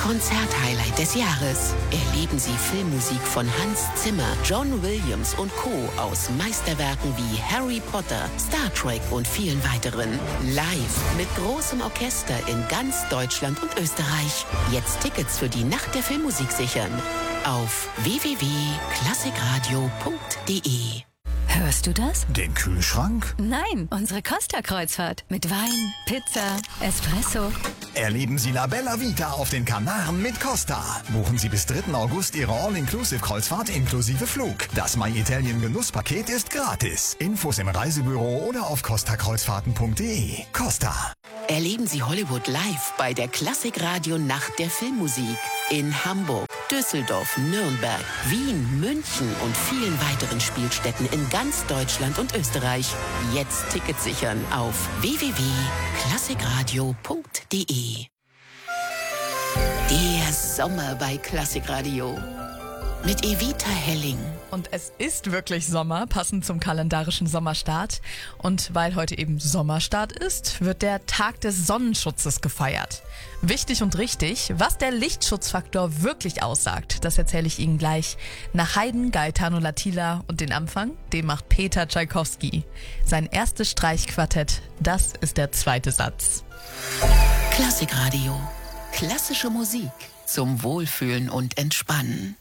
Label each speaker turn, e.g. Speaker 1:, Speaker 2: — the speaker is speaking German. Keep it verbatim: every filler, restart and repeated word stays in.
Speaker 1: Konzerthighlight des Jahres. Erleben Sie Filmmusik von Hans Zimmer, John Williams und Co. aus Meisterwerken wie Harry Potter, Star Trek und vielen weiteren. Live mit großem Orchester in ganz Deutschland und Österreich. Jetzt Tickets für die Nacht der Filmmusik sichern. Auf w w w punkt klassikradio punkt de.
Speaker 2: Hörst du das?
Speaker 3: Den Kühlschrank?
Speaker 2: Nein, unsere Costa-Kreuzfahrt. Mit Wein, Pizza, Espresso.
Speaker 3: Erleben Sie La Bella Vita auf den Kanaren mit Costa. Buchen Sie bis dritten August Ihre All-Inclusive-Kreuzfahrt inklusive Flug. Das My Italien Genusspaket ist gratis. Infos im Reisebüro oder auf costa kreuzfahrten punkt de. Costa.
Speaker 1: Erleben Sie Hollywood live bei der Klassikradio Nacht der Filmmusik. In Hamburg, Düsseldorf, Nürnberg, Wien, München und vielen weiteren Spielstätten in ganz Deutschland und Österreich. Jetzt Tickets sichern auf w w w punkt klassikradio punkt de. Der Sommer bei Klassikradio mit Evita Helling.
Speaker 4: Und es ist wirklich Sommer, passend zum kalendarischen Sommerstart. Und weil heute eben Sommerstart ist, wird der Tag des Sonnenschutzes gefeiert. Wichtig und richtig, was der Lichtschutzfaktor wirklich aussagt, das erzähle ich Ihnen gleich. Nach Haydn, Gaetano Latilla und den Anfang, den macht Peter Tschaikowski. Sein erstes Streichquartett, das ist der zweite Satz.
Speaker 1: Klassikradio. Klassische Musik zum Wohlfühlen und Entspannen.